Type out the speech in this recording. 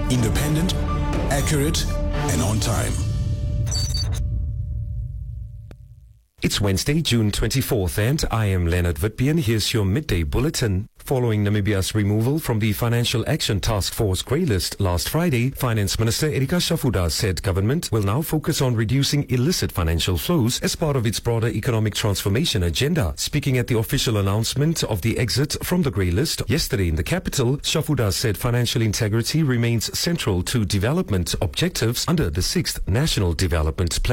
Independent, accurate, and on time. It's Wednesday, June 24th, and I am Leonard Witbian. Here's your midday bulletin. Following Namibia's removal from the Financial Action Task Force grey list last Friday, Finance Minister Erika Shafuda said government will now focus on reducing illicit financial flows as part of its broader economic transformation agenda. Speaking at the official announcement of the exit from the grey list yesterday in the capital, Shafuda said financial integrity remains central to development objectives under the 6th National Development Plan.